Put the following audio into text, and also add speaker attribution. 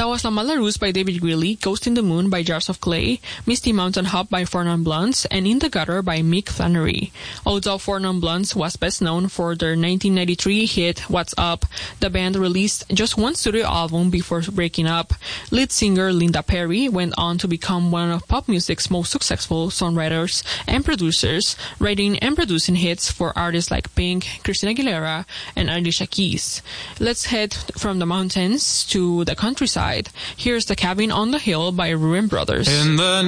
Speaker 1: That was La Malarus by David Greeley, Ghost in the Moon by Jars of Clay, Misty Mountain Hop by Four Non Blondes, and In the Gutter by Mick Flannery. Although Four Non Blondes was best known for their 1993 hit What's Up, the band released just one studio album before breaking up. Lead singer Linda Perry went on to become one of pop music's most successful songwriters and producers, writing and producing hits for artists like Pink, Christina Aguilera, and Alicia Keys. Let's head from the mountains to the countryside. Here's The Cabin on the Hill by Ruin Brothers.